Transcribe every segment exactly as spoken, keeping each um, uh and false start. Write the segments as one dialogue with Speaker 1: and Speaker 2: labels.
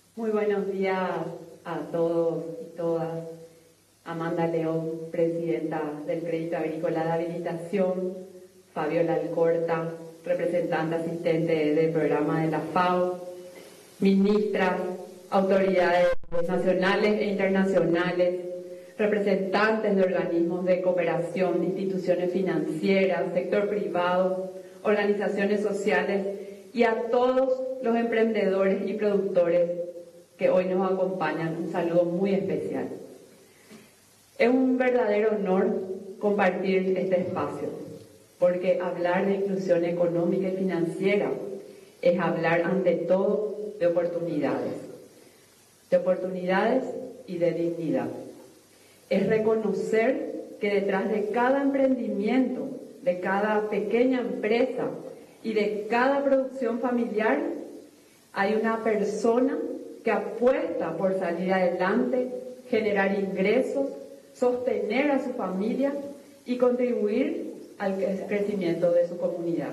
Speaker 1: Muy buenos días a todos y todas. Amanda León, presidenta del Crédito Agrícola de Habilitación, Fabiola Alcorta, representante asistente del programa de la FAO, ministras, autoridades nacionales e internacionales, representantes de organismos de cooperación, de instituciones financieras, sector privado, organizaciones sociales y a todos los emprendedores y productores que hoy nos acompañan, un saludo muy especial. Es un verdadero honor compartir este espacio, porque hablar de inclusión económica y financiera es hablar ante todo de oportunidades, de oportunidades y de dignidad. Es reconocer que detrás de cada emprendimiento, de cada pequeña empresa y de cada producción familiar hay una persona que apuesta por salir adelante, generar ingresos, sostener a su familia y contribuir al crecimiento de su comunidad.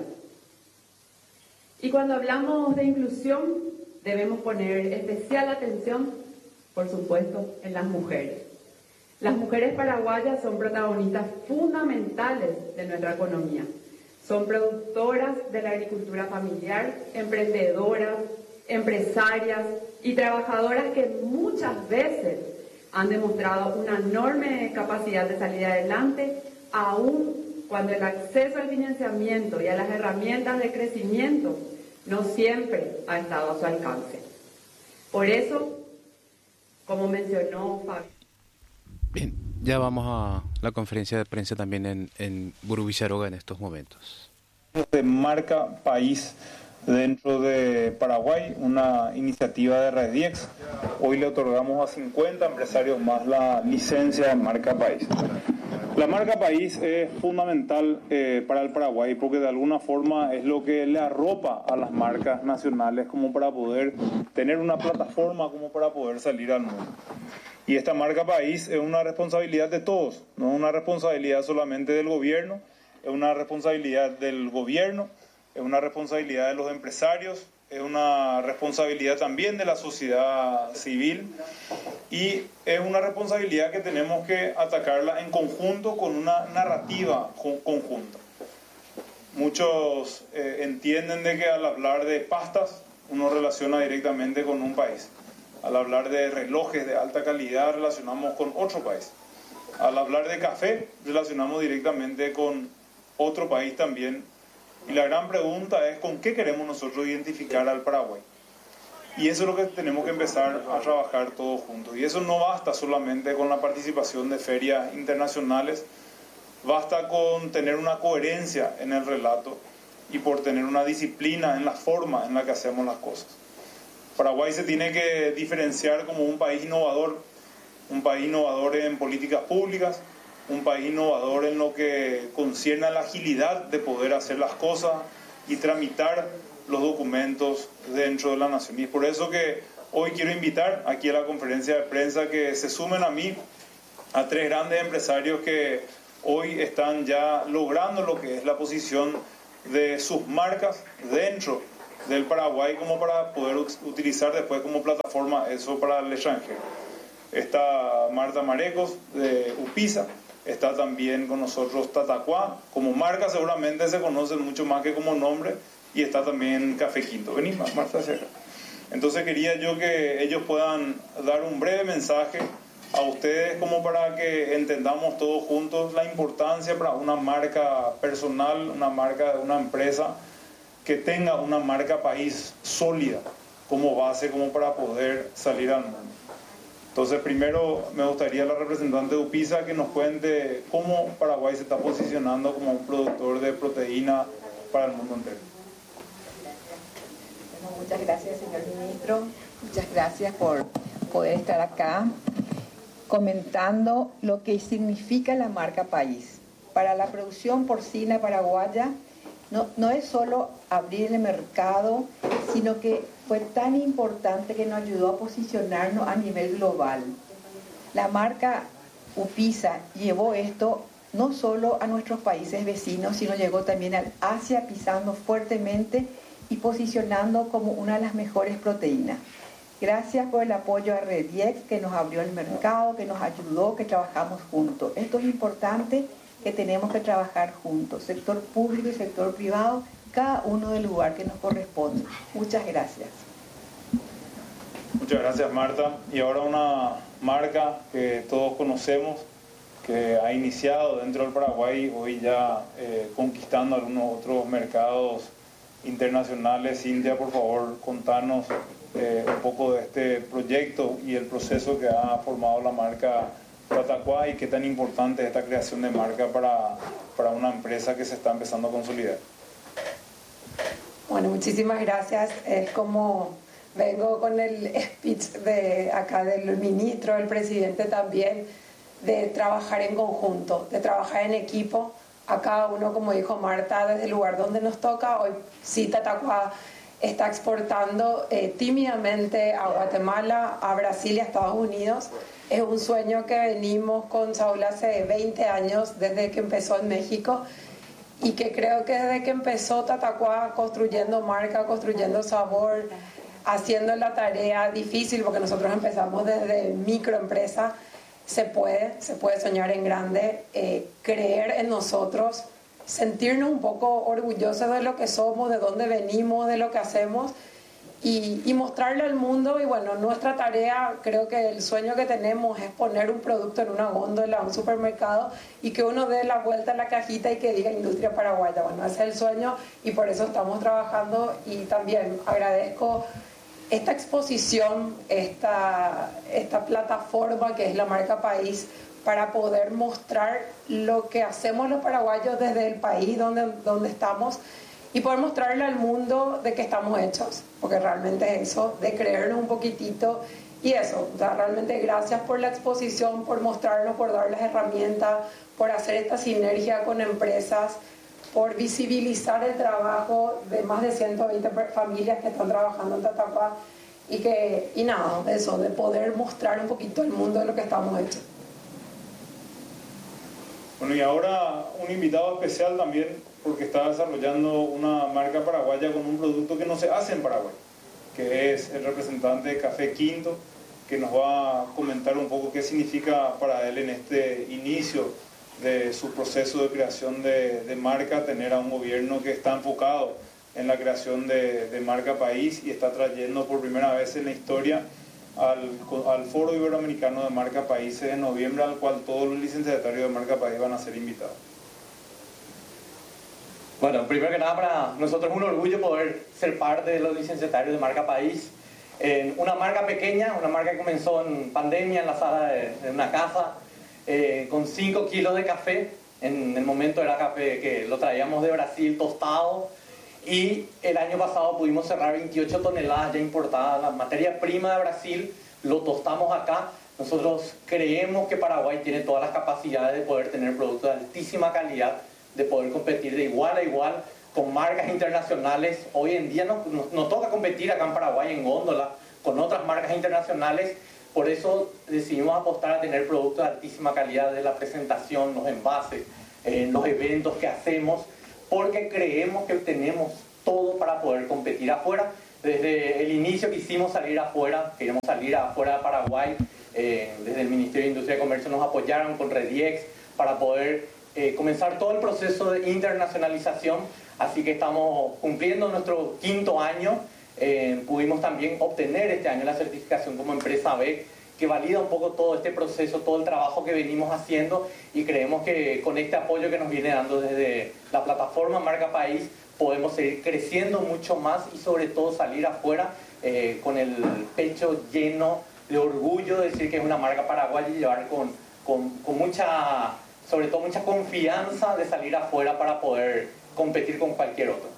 Speaker 1: Y cuando hablamos de inclusión, debemos poner especial atención, por supuesto, en las mujeres. Las mujeres paraguayas son protagonistas fundamentales de nuestra economía. Son productoras de la agricultura familiar, emprendedoras, empresarias y trabajadoras que muchas veces han demostrado una enorme capacidad de salir adelante, aun cuando el acceso al financiamiento y a las herramientas de crecimiento no siempre ha estado a su alcance. Por eso, como mencionó Fabio.
Speaker 2: Bien, ya vamos a la conferencia de prensa también en, en Burú-Villaroga en estos momentos.
Speaker 3: De marca país dentro de Paraguay, una iniciativa de Rediex. Hoy le otorgamos a cincuenta empresarios más la licencia de marca país. La marca país es fundamental eh, para el Paraguay porque de alguna forma es lo que le arropa a las marcas nacionales como para poder tener una plataforma como para poder salir al mundo. Y esta marca país es una responsabilidad de todos, no es una responsabilidad solamente del gobierno, es una responsabilidad del gobierno, es una responsabilidad de los empresarios, es una responsabilidad también de la sociedad civil y es una responsabilidad que tenemos que atacarla en conjunto con una narrativa conjunta. Muchos eh, entienden de que al hablar de pastas uno relaciona directamente con un país. Al hablar de relojes de alta calidad relacionamos con otro país. Al hablar de café relacionamos directamente con otro país también. Y la gran pregunta es ¿con qué queremos nosotros identificar al Paraguay? Y eso es lo que tenemos que empezar a trabajar todos juntos. Y eso no basta solamente con la participación de ferias internacionales, basta con tener una coherencia en el relato y por tener una disciplina en la forma en la que hacemos las cosas. Paraguay se tiene que diferenciar como un país innovador, un país innovador en políticas públicas, un país innovador en lo que concierne a la agilidad de poder hacer las cosas y tramitar los documentos dentro de la nación. Y es por eso que hoy quiero invitar aquí a la conferencia de prensa que se sumen a mí, a tres grandes empresarios que hoy están ya logrando lo que es la posición de sus marcas dentro del Paraguay como para poder utilizar después como plataforma eso para el extranjero. Está Marta Marecos de Upisa, está también con nosotros Tatacuá, como marca seguramente se conocen mucho más que como nombre, y está también Café Quinto. Vení, Marta, hacia acá. Entonces quería yo que ellos puedan dar un breve mensaje a ustedes como para que entendamos todos juntos la importancia para una marca personal, una marca de una empresa, que tenga una marca país sólida como base, como para poder salir al mundo. Entonces, primero me gustaría la representante de UPISA que nos cuente cómo Paraguay se está posicionando como un productor de proteína para el mundo entero.
Speaker 4: Bueno, muchas gracias, señor ministro. Muchas gracias por poder estar acá comentando lo que significa la marca país. Para la producción porcina paraguaya, No, no es solo abrir el mercado, sino que fue tan importante que nos ayudó a posicionarnos a nivel global. La marca UPISA llevó esto no solo a nuestros países vecinos, sino llegó también al Asia pisando fuertemente y posicionando como una de las mejores proteínas. Gracias por el apoyo a Rediex, que nos abrió el mercado, que nos ayudó, que trabajamos juntos. Esto es importante, que tenemos que trabajar juntos, sector público y sector privado, cada uno del lugar que nos corresponde. Muchas gracias.
Speaker 3: Muchas gracias, Marta. Y ahora una marca que todos conocemos, que ha iniciado dentro del Paraguay, hoy ya eh, conquistando algunos otros mercados internacionales. Cintia, por favor, contanos eh, un poco de este proyecto y el proceso que ha formado la marca Tatacoa y qué tan importante es esta creación de marca para, para una empresa que se está empezando a consolidar.
Speaker 5: Bueno, muchísimas gracias. Es como vengo con el speech de acá del ministro, del presidente también, de trabajar en conjunto, de trabajar en equipo. A cada uno, como dijo Marta, desde el lugar donde nos toca. Hoy sí, Tatacoa está exportando eh, tímidamente a Guatemala, a Brasil y a Estados Unidos. Es un sueño que venimos con Saúl hace veinte años, desde que empezó en México, y que creo que desde que empezó Tatacoa construyendo marca, construyendo sabor, haciendo la tarea difícil, porque nosotros empezamos desde microempresa, se puede, se puede soñar en grande, eh, creer en nosotros, sentirnos un poco orgullosos de lo que somos, de dónde venimos, de lo que hacemos, y, y mostrarle al mundo. Y bueno, nuestra tarea, creo que el sueño que tenemos es poner un producto en una góndola, un supermercado, y que uno dé la vuelta a la cajita y que diga Industria Paraguaya. Bueno, ese es el sueño y por eso estamos trabajando. Y también agradezco esta exposición, esta, esta plataforma que es la marca País, para poder mostrar lo que hacemos los paraguayos desde el país donde, donde estamos, y poder mostrarle al mundo de qué estamos hechos, porque realmente es eso, de creernos un poquitito. Y eso, o sea, realmente gracias por la exposición, por mostrarnos, por dar las herramientas, por hacer esta sinergia con empresas, por visibilizar el trabajo de más de ciento veinte familias que están trabajando en Tatacoa, y que, y nada, eso, de poder mostrar un poquito al mundo de lo que estamos hechos.
Speaker 3: Bueno, y ahora un invitado especial también, porque está desarrollando una marca paraguaya con un producto que no se hace en Paraguay, que es el representante de Café Quinto, que nos va a comentar un poco qué significa para él en este inicio de su proceso de creación de, de marca, tener a un gobierno que está enfocado en la creación de, de marca país y está trayendo por primera vez en la historia al, al Foro Iberoamericano de Marca Países en noviembre, al cual todos los licenciatarios de Marca País van a ser invitados.
Speaker 6: Bueno, primero que nada, para nosotros es un orgullo poder ser parte de los licenciatarios de Marca País. Eh, una marca pequeña, una marca que comenzó en pandemia en la sala de, de una casa, eh, con cinco kilos de café. En el momento era café que lo traíamos de Brasil tostado, y el año pasado pudimos cerrar veintiocho toneladas ya importadas. La materia prima de Brasil lo tostamos acá. Nosotros creemos que Paraguay tiene todas las capacidades de poder tener productos de altísima calidad, de poder competir de igual a igual con marcas internacionales. Hoy en día nos, nos, nos toca competir acá en Paraguay en góndola con otras marcas internacionales. Por eso decidimos apostar a tener productos de altísima calidad, de la presentación, los envases, eh, los eventos que hacemos, porque creemos que tenemos todo para poder competir afuera. Desde el inicio quisimos salir afuera, queremos salir afuera de Paraguay. Eh, desde el Ministerio de Industria y Comercio nos apoyaron con Rediex para poder eh, comenzar todo el proceso de internacionalización. Así que estamos cumpliendo nuestro quinto año. Eh, pudimos también obtener este año la certificación como empresa B, que valida un poco todo este proceso, todo el trabajo que venimos haciendo, y creemos que con este apoyo que nos viene dando desde la plataforma Marca País podemos seguir creciendo mucho más y sobre todo salir afuera eh, con el pecho lleno de orgullo de decir que es una marca paraguaya, y llevar con, con, con mucha, sobre todo mucha confianza de salir afuera para poder competir con cualquier otro.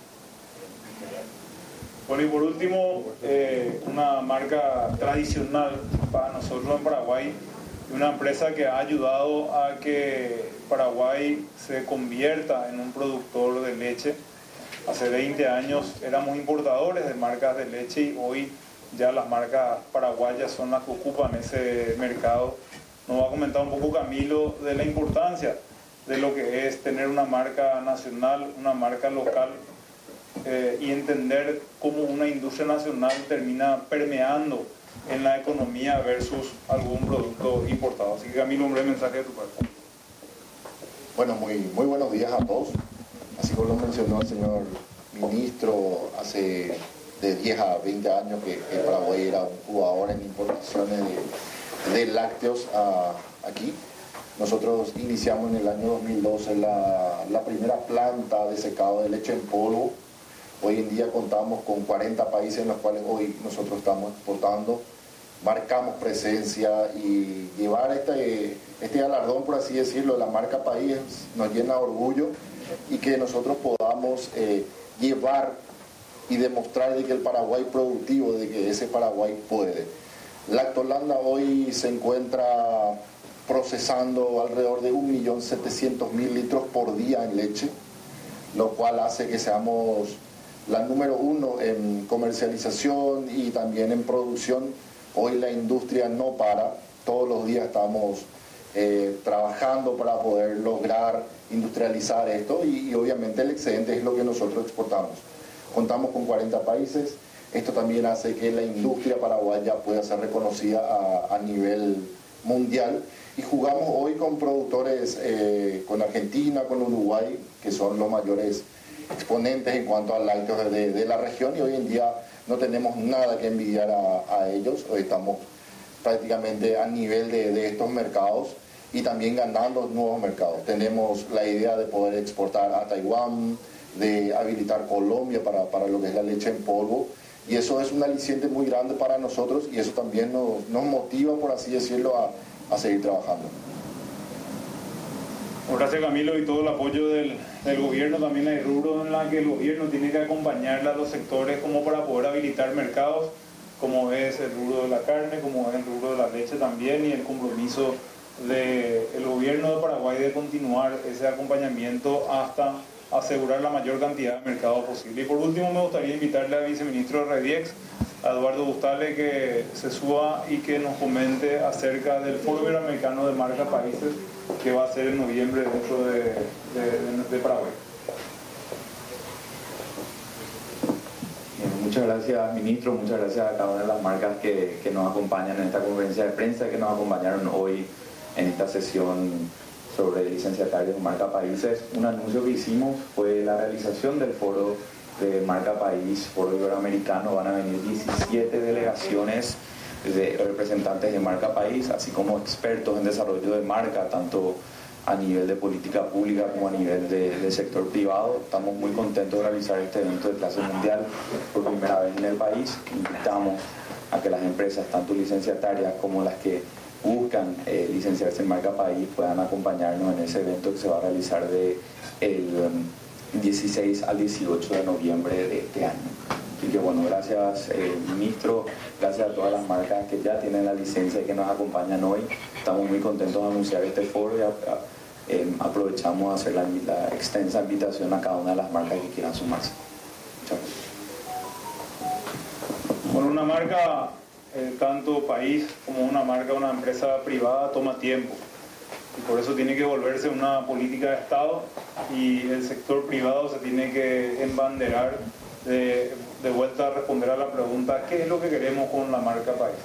Speaker 3: Bueno, y por último, eh, una marca tradicional para nosotros en Paraguay, y una empresa que ha ayudado a que Paraguay se convierta en un productor de leche. Hace veinte años éramos importadores de marcas de leche, y hoy ya las marcas paraguayas son las que ocupan ese mercado. Nos va a comentar un poco Camilo de la importancia de lo que es tener una marca nacional, una marca local, eh, y entender cómo una industria nacional termina permeando en la economía versus algún producto importado. Así que Camilo, un breve mensaje de tu parte.
Speaker 7: Bueno, muy, muy buenos días a todos. Así como lo mencionó el señor ministro, hace de diez a veinte años que, que Paraguay era un jugador en importaciones de, de lácteos a, aquí. Nosotros iniciamos en el año dos mil doce la, la primera planta de secado de leche en polvo. Hoy en día contamos con cuarenta países en los cuales hoy nosotros estamos exportando. Marcamos presencia y llevar este, este galardón, por así decirlo, de la marca país nos llena de orgullo, y que nosotros podamos eh, llevar y demostrar de que el Paraguay productivo, de que ese Paraguay puede. Lactolanda hoy se encuentra procesando alrededor de un millón setecientos mil litros por día en leche, lo cual hace que seamos la número uno en comercialización y también en producción. Hoy la industria no para, todos los días estamos eh, trabajando para poder lograr industrializar esto, y, y obviamente el excedente es lo que nosotros exportamos. Contamos con cuarenta países, esto también hace que la industria paraguaya pueda ser reconocida a, a nivel mundial, y jugamos hoy con productores, eh, con Argentina, con Uruguay, que son los mayores exponentes en cuanto a lácteos de, de la región, y hoy en día no tenemos nada que envidiar a, a ellos. Hoy estamos prácticamente a nivel de, de estos mercados y también ganando nuevos mercados. Tenemos la idea de poder exportar a Taiwán, de habilitar Colombia para, para lo que es la leche en polvo, y eso es un aliciente muy grande para nosotros, y eso también nos, nos motiva, por así decirlo, a, a seguir trabajando.
Speaker 3: Gracias, Camilo, y todo el apoyo del, del gobierno. También hay rubros en los que el gobierno tiene que acompañarle a los sectores como para poder habilitar mercados, como es el rubro de la carne, como es el rubro de la leche también, y el compromiso del gobierno de Paraguay de continuar ese acompañamiento hasta asegurar la mayor cantidad de mercados posible. Y por último, me gustaría invitarle al viceministro de REDIEX, a Eduardo Bustale, que se suba y que nos comente acerca del Foro Iberoamericano de Marca Países, que va a ser en noviembre dentro de, de, de, de Paraguay.
Speaker 8: Bien, muchas gracias, ministro, muchas gracias a cada una de las marcas que, que nos acompañan en esta conferencia de prensa, que nos acompañaron hoy en esta sesión sobre licenciatarios de Marca Países. Un anuncio que hicimos fue la realización del Foro de Marca País, Foro Iberoamericano. Van a venir diecisiete delegaciones de representantes de Marca País, así como expertos en desarrollo de marca, tanto a nivel de política pública como a nivel de, de sector privado. Estamos muy contentos de realizar este evento de clase mundial por primera vez en el país. Invitamos a que las empresas, tanto licenciatarias como las que buscan eh, licenciarse en Marca País, puedan acompañarnos en ese evento que se va a realizar de el um, dieciséis al dieciocho de noviembre de este año. Así que bueno, gracias eh, ministro, gracias a todas las marcas que ya tienen la licencia y que nos acompañan hoy. Estamos muy contentos de anunciar este foro y a, a, eh, aprovechamos a hacer la, la extensa invitación a cada una de las marcas que quieran sumarse. Muchas gracias.
Speaker 3: Bueno, una marca, eh, tanto país como una marca, una empresa privada, toma tiempo. Y por eso tiene que volverse una política de Estado, y el sector privado se tiene que embanderar de, de vuelta a responder a la pregunta: ¿qué es lo que queremos con la marca país?